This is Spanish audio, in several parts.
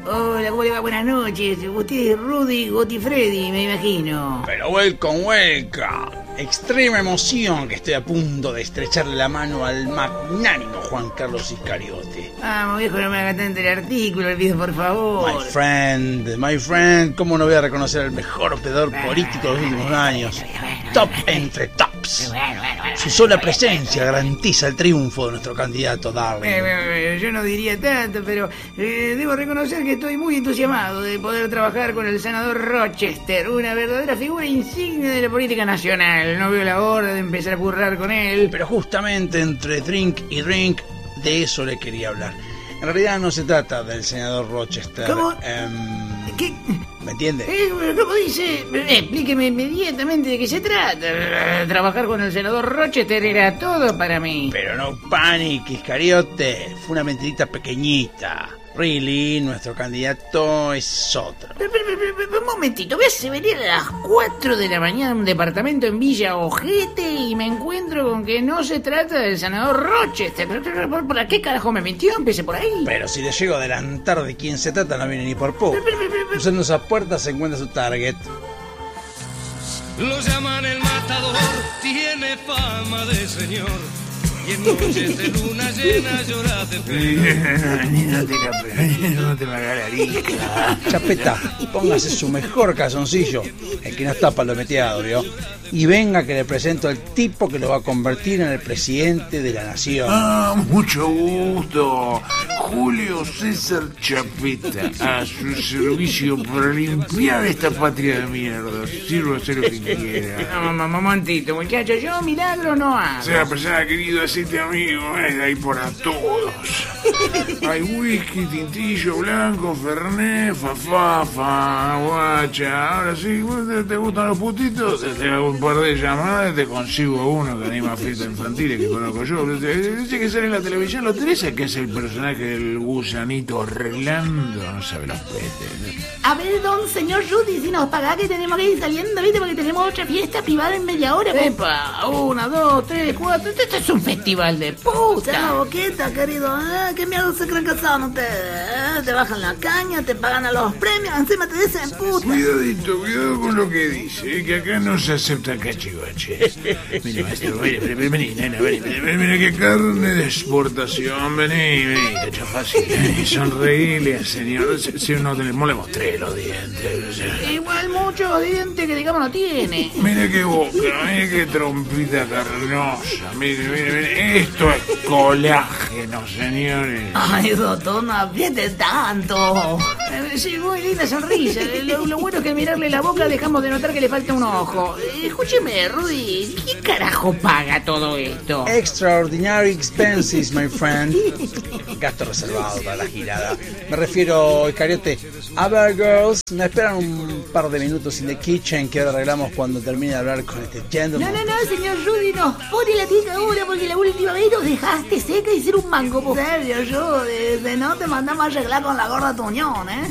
Hola, ¿cómo le va? Buenas noches. Usted es Rudy Gotifredi, me imagino. Pero welcome. Extrema emoción que estoy a punto de estrecharle la mano al magnánimo Juan Carlos Iscariote. Vamos, viejo, no me haga tanto el artículo, olvide, por favor. My friend, ¿cómo no voy a reconocer al mejor operador político de los últimos años? Top entre tops. Su sola presencia garantiza el triunfo de nuestro candidato Darwin. Yo no diría tanto, pero debo reconocer que estoy muy entusiasmado de poder trabajar con el senador Rochester, una verdadera figura insignia de la política nacional. No veo la hora de empezar a currar con él. Pero justamente entre drink y drink, de eso le quería hablar. En realidad no se trata del senador Rochester. ¿Cómo? ¿Qué? ¿Me entiende? ¿Cómo dice? Explíqueme inmediatamente de qué se trata. Trabajar con el senador Rochester era todo para mí. Pero no panic, Iscariote. Fue una mentirita pequeñita. Really, nuestro candidato es otro. Pero, un momentito, ves, venir a las 4 de la mañana a un departamento en Villa Ojete y me encuentro con que no se trata del senador Rochester. ¿Por qué carajo me mintió? Empecé por ahí. Pero si le llego a adelantar de quién se trata, no viene ni por poco. Usando esa puerta se encuentra su target. Lo llaman el matador, tiene fama de señor. Y en noches de luna llena llora de pena. No te me hagas la rica. Chapeta, póngase su mejor calzoncillo, el que no está palometeado, ¿vio? Y venga que le presento al tipo que lo va a convertir en el presidente de la nación. Mucho gusto. Julio César Chapeta, a su servicio para limpiar esta patria de mierda. Sirvo a hacer lo que quiera. Un momentito, muchacho, yo milagro no hago. Sea persona querido, decirte amigo, es de ahí para todos. Hay whisky, tintillo blanco, fernet, fafafa, guacha. Ahora sí, ¿te gustan los putitos? Te hago un par de llamadas y te consigo uno que anima fiestas infantiles que conozco yo. Dice que sale en la televisión, ¿lo tenés? Que es el personaje del gusanito Orlando, no sabe los peces. A ver, don señor Rudy, si nos pagá que tenemos que ir saliendo, ¿viste? Porque tenemos otra fiesta privada en media hora. ¡Epa! 1, 2, 3, 4. Esto es un festival de puta. Ya la boquita, querido. ¿Qué miedo se creen que son ustedes? Te bajan la caña, te pagan a los premios, encima te dicen puta. Cuidadito, cuidado con lo que dice, que acá no se acepta cachivache. Mira, maestro, vení, nena, vení, mira qué carne de exportación, vení, cacha fácil. Sonreíle, señor, si no le mostré los dientes. Igual muchos dientes que digamos no tiene. Mira qué boca, mira qué trompita carnosa, mire, esto es colágeno, señores. Ay, doctor, no apriete tanto. Sí, muy linda sonrisa. Lo bueno es que al mirarle la boca dejamos de notar que le falta un ojo. Escúcheme, Rudy, ¿quién carajo paga todo esto? Extraordinary expenses, my friend. Gasto reservado para la girada. Me refiero, Iscariote. A ver, girls, me esperan un par de minutos in the kitchen que ahora arreglamos cuando termine de hablar con este gentleman. No, señor Rudy, nos pone la tica ahora porque la última vez nos dejaste seca y ser un mango. En serio, yo, de no te mandamos a arreglar con la gorda tuñón, ¿eh?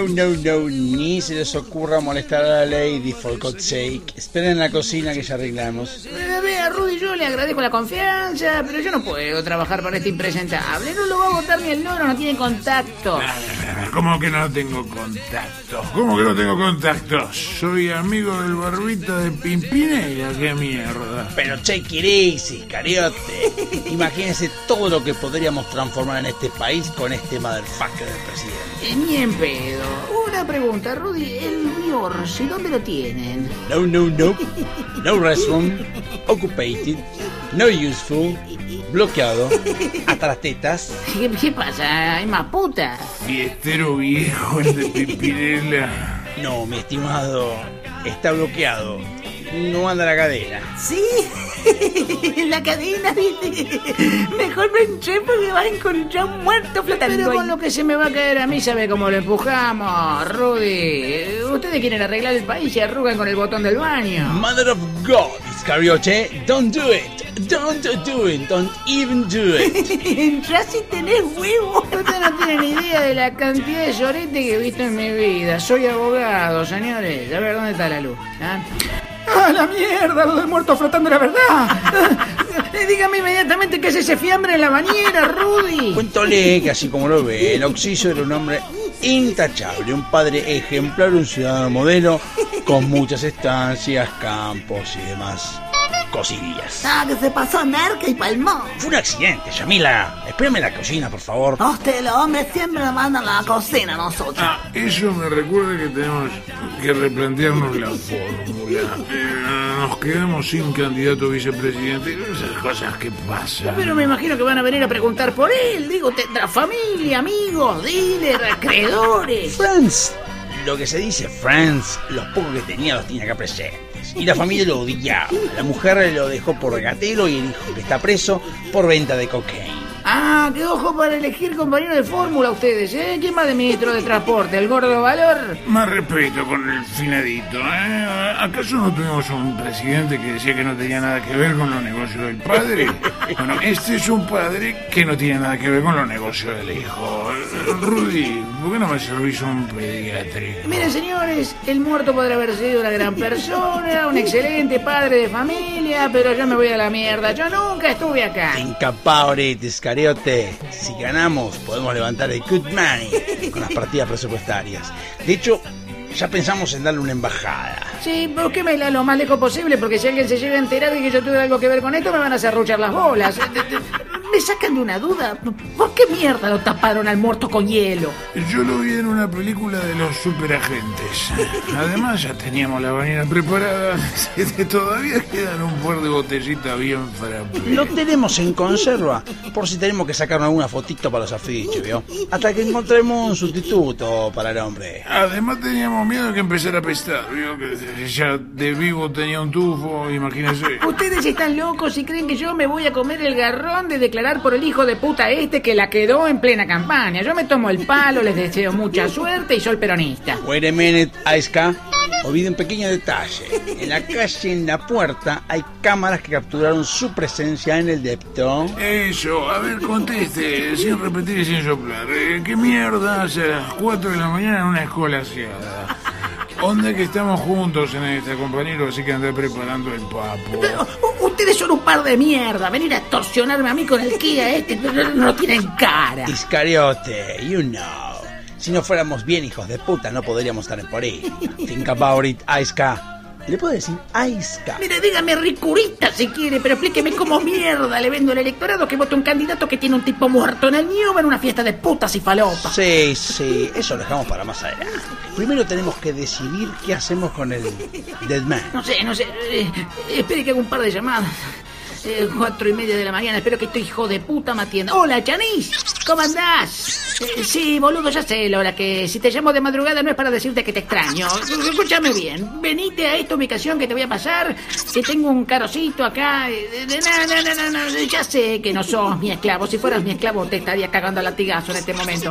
No, ni se les ocurra molestar a la lady, for God's sake. Esperen en la cocina que ya arreglamos. Vea, Rudy, yo le agradezco la confianza, pero yo no puedo trabajar para este impresentable. No lo va a votar ni el loro, no tiene contacto. ¿Cómo que no tengo contacto? ¿Cómo que no tengo contacto? Soy amigo del barbita de Pimpinela, qué mierda. Pero check it easy, Iscariote. Imagínense todo lo que podríamos transformar en este país con este motherfucker del presidente. Ni en pedo. Una pregunta, Rudy, el Biorsi, ¿dónde lo tienen? No restroom, occupated, no useful, bloqueado, hasta las tetas. ¿Qué pasa? ¿Hay más putas? Fiestero viejo el de Pimpinela. No, mi estimado, está bloqueado. No anda la cadena. Sí, la cadena, ¿viste? Mejor no entré porque va a encontrar un muerto flotando. Pero con lo que se me va a caer a mí, ¿sabe cómo lo empujamos, Rudy? Ustedes quieren arreglar el país y arrugan con el botón del baño. Mother of God, Iscariote, don't do it. Don't do it. Don't even do it. Entrá si tenés huevo. Ustedes no tienen idea de la cantidad de llorete que he visto en mi vida. Soy abogado, señores. A ver, ¿dónde está la luz? ¿Ah? ¡Ah, la mierda! Lo del muerto flotando, la verdad. Dígame inmediatamente qué es ese fiambre en la bañera, Rudy. Cuéntole que así como lo ve, el Oxiso era un hombre intachable, un padre ejemplar, un ciudadano modelo, con muchas estancias, campos y demás cosillas. Ah, que se pasó en Merca y palmó. Fue un accidente, Yamila. Espérame en la cocina, por favor. Usted, los hombres siempre nos mandan a la cocina a nosotros. Eso me recuerda que tenemos que replantearnos la fórmula. Nos quedamos sin candidato a vicepresidente. Esas cosas que pasan. Pero me imagino que van a venir a preguntar por él. Digo, tendrá familia, amigos, dealers, acreedores. Franz, lo que se dice Franz, los pocos que tenía los tenía acá presentes. Y la familia lo odiaba. La mujer lo dejó por gatero y el hijo que está preso por venta de cocaína. Ah, qué ojo para elegir compañero de fórmula ustedes, ¿eh? ¿Quién más de ministro de transporte? ¿El gordo Valor? Más respeto con el finadito, ¿eh? ¿Acaso no tuvimos un presidente que decía que no tenía nada que ver con los negocios del padre? Bueno, este es un padre que no tiene nada que ver con los negocios del hijo. Rudy, ¿por qué no me servís un pediátrico? Miren, señores, el muerto podrá haber sido una gran persona, un excelente padre de familia, pero yo me voy a la mierda. Yo nunca estuve acá. Incapable, Iscariote. Si ganamos, podemos levantar el good money con las partidas presupuestarias. De hecho, ya pensamos en darle una embajada. Sí, búsquemela lo más lejos posible, porque si alguien se llega a enterar de que yo tuve algo que ver con esto, me van a serruchar las bolas. Me sacan de una duda. ¿Por qué mierda lo taparon al muerto con hielo? Yo lo vi en una película de los superagentes. Además, ya teníamos la bañera preparada. Todavía quedan un par de botellitas bien frappé. Lo tenemos en conserva, por si tenemos que sacar alguna fotito para los afiches, ¿vio? Hasta que encontremos un sustituto para el hombre. Además, teníamos miedo de que empezara a apestar, ¿vio? Que ya de vivo tenía un tufo, imagínense. Ustedes están locos y creen que yo me voy a comer el garrón de declarar por el hijo de puta este que la quedó en plena campaña. Yo me tomo el palo, les deseo mucha suerte y soy peronista. Wait a minute, Aiska. Olviden un pequeño detalle. En la calle, en la puerta, hay cámaras que capturaron su presencia en el depto. Eso, a ver, conteste, sin repetir y sin soplar. ¿Qué mierda hace a las 4 de la mañana en una escolaseada? Onda que estamos juntos en esta, compañero, así que andé preparando el papo. Pero, ustedes son un par de mierda. Venir a extorsionarme a mí con el Kia este, no tienen cara. Iscariote, you know. Si no fuéramos bien hijos de puta, no podríamos estar en por ahí. Think about it, Aiska. ¿Le puedo decir Aiska? Mire, dígame ricurita si quiere, pero explíqueme cómo mierda le vendo al electorado que vote un candidato que tiene un tipo muerto en el Ñuba en una fiesta de putas y falopas. Sí, eso lo dejamos para más adelante. Primero tenemos que decidir qué hacemos con el Deadman. No sé. Espere que haga un par de llamadas. 4:30 de la mañana, espero que este hijo de puta me atienda. Hola, Chanis, ¿cómo andás? Sí, boludo, ya sé, Lola, que si te llamo de madrugada no es para decirte que te extraño. Escúchame bien, venite a esta ubicación que te voy a pasar, que tengo un carocito acá. No, ya sé que no sos mi esclavo. Si fueras mi esclavo te estaría cagando a latigazo en este momento.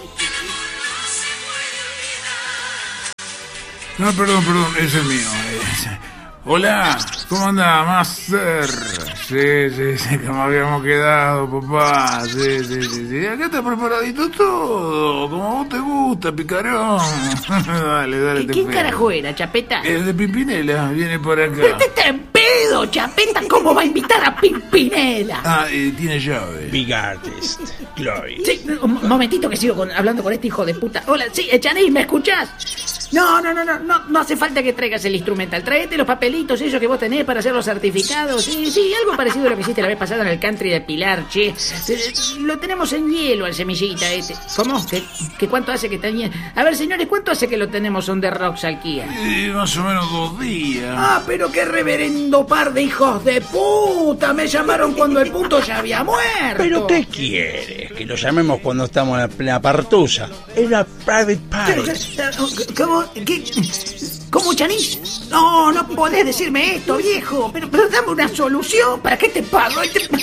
No, perdón, es el mío. Hola, ¿cómo anda, Master? Sí, como habíamos quedado, papá. Sí. Acá está preparadito todo, como a vos te gusta, picarón. Dale. ¿Quién carajo era, Chapeta? Es de Pimpinela, viene por acá. Pero está en pedo, Chapeta, ¿cómo va a invitar a Pimpinela? Tiene llave. Big Artist, Glory. Sí, un momentito que sigo hablando con este hijo de puta. Hola, sí, Chanis, ¿me escuchás? No hace falta que traigas el instrumental. Tráete los papelitos, esos que vos tenés para hacer los certificados. Sí, algo parecido a lo que hiciste la vez pasada en el country de Pilar, che. Lo tenemos en hielo al semillita este. ¿Cómo? ¿Qué cuánto hace que está en hielo? A ver, señores, ¿cuánto hace que lo tenemos on the rocks al Kia? Más o menos 2 días. Ah, pero qué reverendo par de hijos de puta. Me llamaron cuando el puto ya había muerto. ¿Pero qué quieres? Que lo llamemos cuando estamos en la plena partusa. Es una private party. ¿Cómo? ¿Qué? ¿Cómo, Chanis? No podés decirme esto, viejo. Pero dame una solución. ¿Para qué te pago?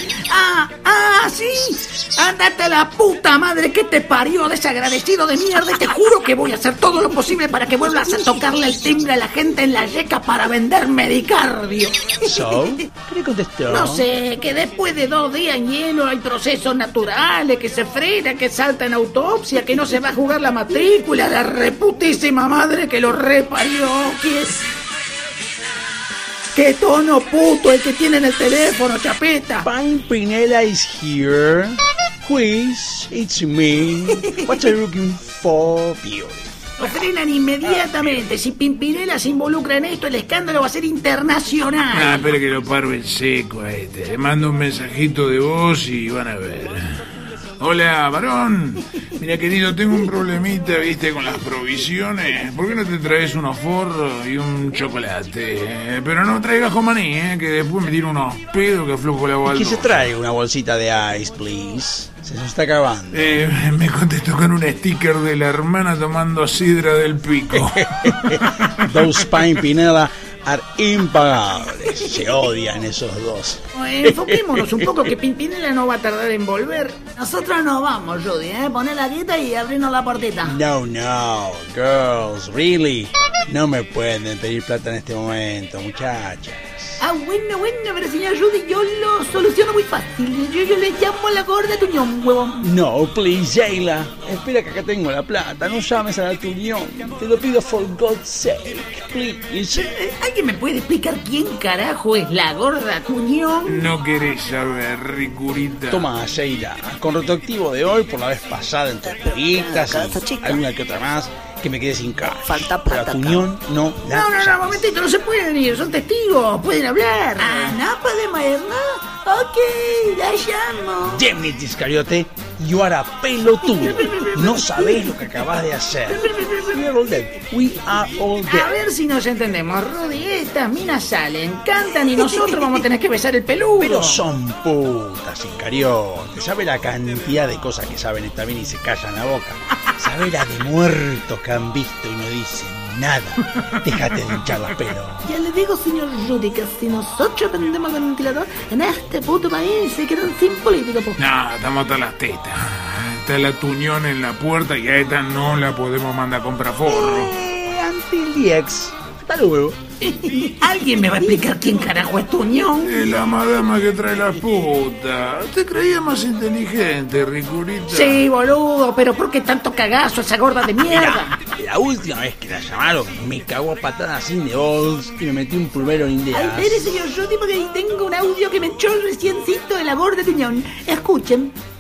Sí. Andate a la puta madre que te parió, desagradecido de mierda. Y te juro que voy a hacer todo lo posible para que vuelvas a tocarle el timbre a la gente en la yeca para vender Medicardio. ¿Qué le contestó? No sé, que después de 2 días en hielo hay procesos naturales, que se frena, que salta en autopsia, que no se va a jugar la matrícula, la reputísima madre que lo reparió. ¿Qué tono puto el que tiene en el teléfono, chapeta? Pimpinela is here. Quiz, it's me. What are you looking for, Pio? Lo frenan inmediatamente. Si Pimpinela se involucra en esto, el escándalo va a ser internacional. Ah, espera que lo paro en seco a este. Le mando un mensajito de voz y van a ver. Hola, varón. Mira, querido, tengo un problemita, viste, con las provisiones. ¿Por qué no te traes unos forros y un chocolate? Pero no traigas con maní, que después me tiro unos pedos que aflojo la baldosa. ¿Qué se trae? Una bolsita de ice, please. Se nos está acabando. Me contestó con un sticker de la hermana tomando sidra del pico. Those Pimpinela are impagables. Se odian esos dos. Enfoquémonos un poco, que Pimpinela no va a tardar en volver. Nosotros nos vamos, Judy, Poner la dieta y abrirnos la puertita. No, girls, really. No me pueden pedir plata en este momento, muchachas. Ah, bueno, pero señor Judy, yo lo soluciono muy fácil. Yo le llamo a la gorda Tuñón, huevón. No, please, Sheila. Espera que acá tengo la plata. No llames a la Tuñón. Te lo pido for God's sake, please. ¿Alguien me puede explicar quién carajo es la gorda Tuñón? No querés saber, ricurita. Toma, Sheila, con retroactivo de hoy, por la vez pasada en tus peritas y alguna que otra más, que me quedé sin cash. Falta Pero plata. a Tuñón no la No, llames. momentito, no se pueden ir, son testigos, pueden hablar. Ah, ¿no podemos irnos? Ok, la llamo. Gemini Iscariote, you are a pelotudo. No sabés lo que acabas de hacer. We are all dead. We are all A dead. ver si nos entendemos, Rudy. Estas minas salen, cantan y nosotros vamos a tener que besar el peludo. Pero son putas, Iscariote. ¿Sabe la cantidad de cosas que saben esta bien y se callan la boca? ¿Sabe la de muertos que han visto y no dicen nada? Déjate de hinchar las pelos. Ya le digo, señor Judy, que si nosotros prendemos el ventilador, en este puto país se quedan sin políticos, po. No, estamos hasta las tetas. Está la Tuñón en la puerta y a esta no la podemos mandar a comprar forro. Anti-Liex. Hasta luego. ¿Alguien me va a explicar quién carajo es Tuñón? Es la madama que trae las putas. Te creía más inteligente, ricurita. Sí, boludo, pero ¿por qué tanto cagazo esa gorda de mierda? La última vez que la llamaron, me cagó a patadas sin de balls y me metí un pulvero en Ay, ideas. espere, señor Judy, porque ahí tengo un audio que me echó reciencito de la gorda Tuñón. Escuchen.